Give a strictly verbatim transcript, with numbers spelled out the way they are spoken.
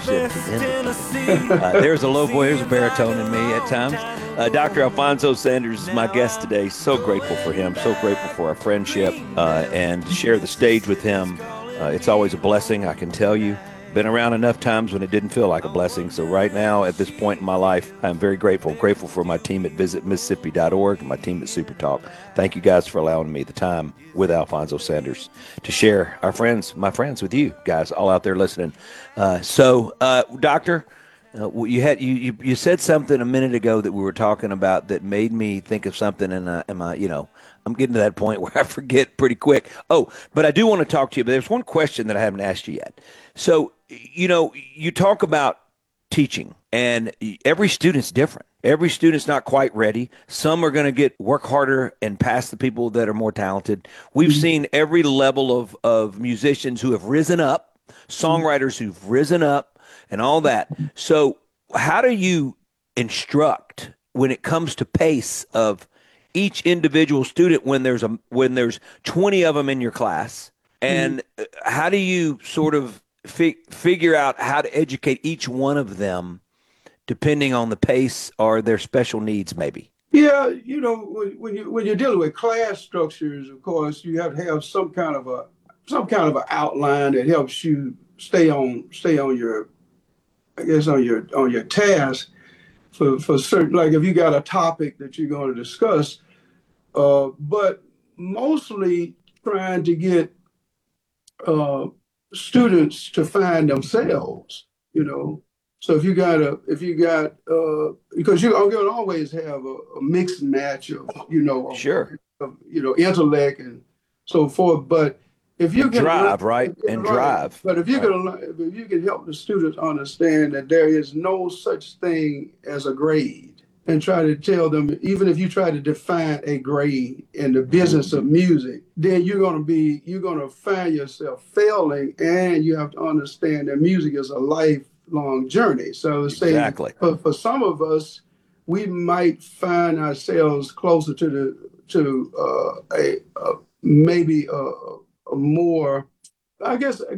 relationships and empathy. Uh, there's a low boy, there's a baritone in me at times. Uh, Doctor Alfonso Sanders is my guest today. So grateful for him, so grateful for our friendship uh, and to share the stage with him. Uh, it's always a blessing, I can tell you. Been around enough times when it didn't feel like a blessing. So right now, at this point in my life, I'm very grateful. Grateful for my team at visit mississippi dot org and my team at Super Talk. Thank you guys for allowing me the time with Alfonso Sanders to share our friends, my friends with you guys all out there listening. Uh, so, uh, Doctor, uh, you had you, you you said something a minute ago that we were talking about that made me think of something, and uh, am I, you know, I'm getting to that point where I forget pretty quick. Oh, but I do want to talk to you. But there's one question that I haven't asked you yet. So, you know, you talk about teaching, and every student's different. Every student's not quite ready. Some are going to get work harder and pass the people that are more talented. We've mm-hmm. seen every level of, of musicians who have risen up, songwriters who've risen up, and all that. So how do you instruct when it comes to pace of each individual student when there's a when there's twenty of them in your class? And mm-hmm. how do you sort of fi- figure out how to educate each one of them depending on the pace or their special needs, maybe? Yeah, you know, when, when you when you're dealing with class structures, of course, you have to have some kind of a some kind of an outline that helps you stay on stay on your, I guess, on your on your task for for certain. Like if you got a topic that you're going to discuss, uh, but mostly trying to get uh, students to find themselves, you know. So if you got a, if you got, uh, because you're going to always have a, a mixed match of, you know, of, sure, of, you know, intellect and so forth. But if you and can drive, learn, right, and right, drive. but if you right. can, if you can help the students understand that there is no such thing as a grade, and try to tell them, even if you try to define a grade in the business of music, then you're going to be, you're going to find yourself failing, and you have to understand that music is a lifelong journey. So exactly. say, for, for some of us, we might find ourselves closer to the, to uh, a, a maybe a, a more, I guess,